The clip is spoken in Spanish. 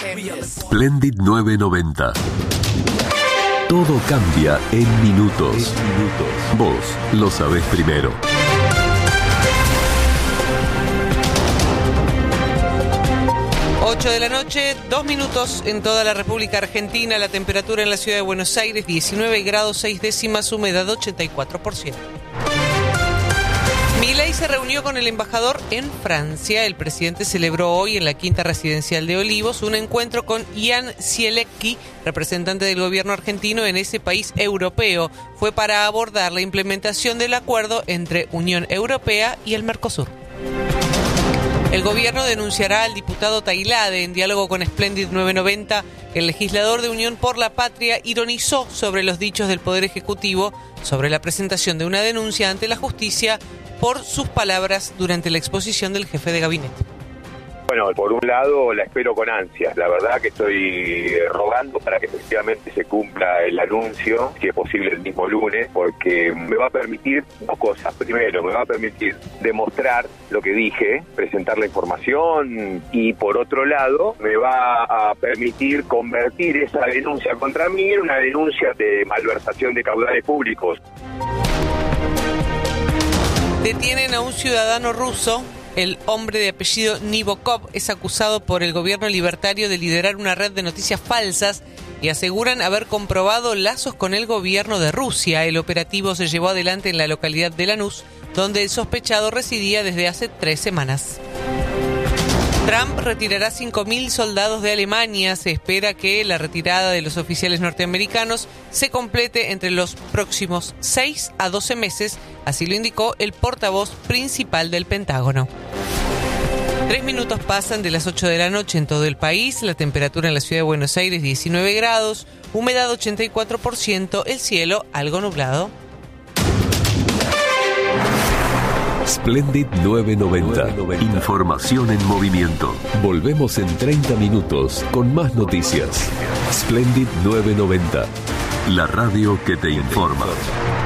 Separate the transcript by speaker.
Speaker 1: Splendid 990. Todo cambia en minutos. Vos lo sabés primero.
Speaker 2: 8 de la noche, 2 minutos en toda la República Argentina. La temperatura en la ciudad de Buenos Aires, 19 grados 6 décimas, humedad 84%. Milei se reunió con el embajador en Francia. El presidente celebró hoy en la Quinta Residencial de Olivos un encuentro con Jan Zielecki, representante del gobierno argentino en ese país europeo. Fue para abordar la implementación del acuerdo entre Unión Europea y el Mercosur. El gobierno denunciará al diputado Tailade. En diálogo con Splendid 990, el legislador de Unión por la Patria ironizó sobre los dichos del Poder Ejecutivo sobre la presentación de una denuncia ante la justicia por sus palabras durante la exposición del jefe de gabinete.
Speaker 3: Bueno, por un lado la espero con ansias. La verdad que estoy rogando para que efectivamente se cumpla el anuncio, si es posible el mismo lunes, porque me va a permitir dos cosas. Primero, me va a permitir demostrar lo que dije, presentar la información, y por otro lado, me va a permitir convertir esa denuncia contra mí en una denuncia de malversación de caudales públicos.
Speaker 2: Detienen a un ciudadano ruso. El hombre de apellido Nibokov es acusado por el gobierno libertario de liderar una red de noticias falsas y aseguran haber comprobado lazos con el gobierno de Rusia. El operativo se llevó adelante en la localidad de Lanús, donde el sospechado residía desde hace 3 semanas. Trump retirará 5.000 soldados de Alemania. Se espera que la retirada de los oficiales norteamericanos se complete entre los próximos 6 a 12 meses, así lo indicó el portavoz principal del Pentágono. 3 minutos pasan de las 8 de la noche en todo el país. La temperatura en la ciudad de Buenos Aires, 19 grados, humedad 84%, el cielo algo nublado.
Speaker 1: Splendid 990. Información en movimiento. Volvemos en 30 minutos con más noticias. Splendid 990. La radio que te informa.